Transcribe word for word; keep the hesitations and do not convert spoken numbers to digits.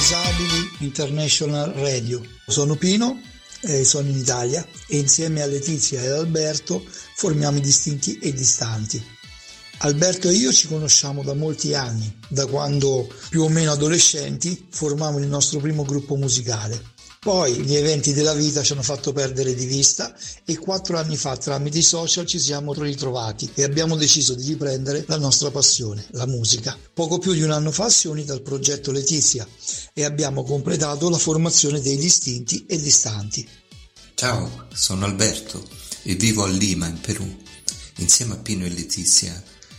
Disabili International Radio. Sono Pino, eh, sono in Italia e insieme a Letizia e Alberto formiamo i Distinti e Distanti. Alberto e io ci conosciamo da molti anni, da quando più o meno adolescenti formavamo il nostro primo gruppo musicale. Poi gli eventi della vita ci hanno fatto perdere di vista e quattro anni fa tramite i social ci siamo ritrovati e abbiamo deciso di riprendere la nostra passione, la musica. Poco più di un anno fa si è unita al progetto Letizia e abbiamo completato la formazione dei Distinti e Distanti. Ciao, sono Alberto e vivo a Lima, in Perù. Insieme a Pino e Letizia